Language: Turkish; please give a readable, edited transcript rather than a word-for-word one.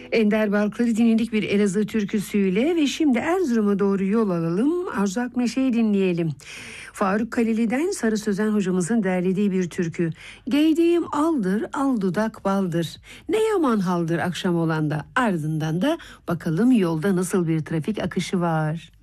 Ender Balkır'ı dinledik bir Elazığ türküsüyle ve şimdi Erzurum'a doğru yol alalım. Arzu Akmeşe'yi dinleyelim. Faruk Kaleli'den Sarı Sözen hocamızın derlediği bir türkü. Geydiğim aldır, al dudak baldır. Ne yaman haldır akşam olanda. Ardından da bakalım yolda nasıl bir trafik akışı var.